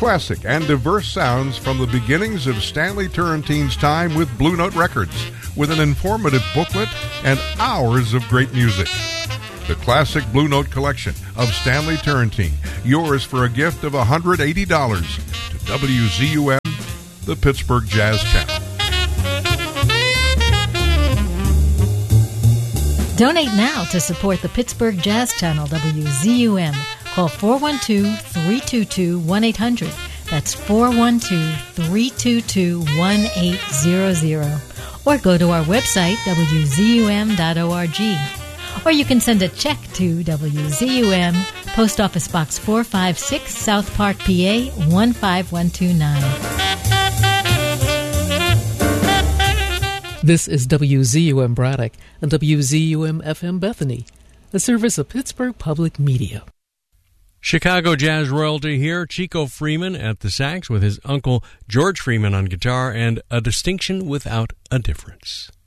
Classic and diverse sounds from the beginnings of Stanley Turrentine's time with Blue Note Records, with an informative booklet and hours of great music. The Classic Blue Note Collection of Stanley Turrentine, yours for a gift of $180 to WZUM, the Pittsburgh Jazz Channel. Donate now to support the Pittsburgh Jazz Channel, WZUM. Call 412-322-1800. That's 412-322-1800. Or go to our website, wzum.org. Or you can send a check to WZUM, Post Office Box 456, South Park, PA 15129. This is WZUM Braddock and WZUM FM Bethany, a service of Pittsburgh Public Media. Chicago jazz royalty here, Chico Freeman at the sax with his uncle George Freeman on guitar, and A Distinction Without a Difference.